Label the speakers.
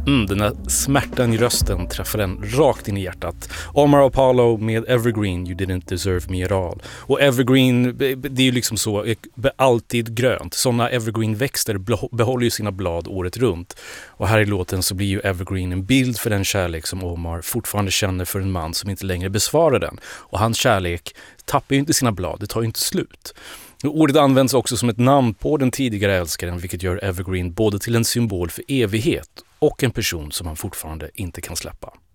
Speaker 1: Den där smärtan i rösten träffar den rakt in i hjärtat. Omar Apollo med Evergreen, You Didn't Deserve Me At All. Och Evergreen, det är ju liksom så, alltid grönt. Sådana Evergreen-växter behåller ju sina blad året runt. Och här i låten så blir ju Evergreen en bild för den kärlek som Omar fortfarande känner för en man som inte längre besvarar den. Och hans kärlek tappar ju inte sina blad, det tar ju inte slut. Ordet används också som ett namn på den tidigare älskaren, vilket gör Evergreen både till en symbol för evighet och en person som han fortfarande inte kan släppa.